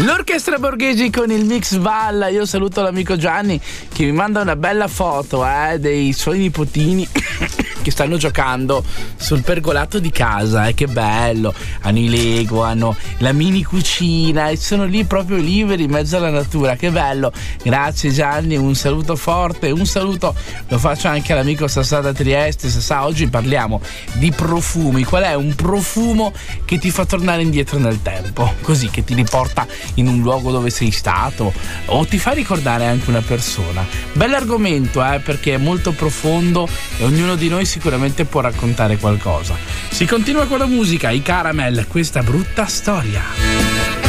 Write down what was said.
L'orchestra Borghesi con il Mix Valla. Io saluto l'amico Gianni che mi manda una bella foto dei suoi nipotini che stanno giocando sul pergolato di casa. Che bello, hanno i Lego, hanno la mini cucina e sono lì proprio liberi in mezzo alla natura. Che bello, grazie Gianni, un saluto forte. Un saluto lo faccio anche all'amico Sassà da Trieste. Sassà, oggi parliamo di profumi. Qual è un profumo che ti fa tornare indietro nel tempo, così, che ti riporta in un luogo dove sei stato o ti fa ricordare anche una persona? Bell'argomento, perché è molto profondo e ognuno di noi sicuramente può raccontare qualcosa. Si continua con la musica, i Caramel, questa brutta storia.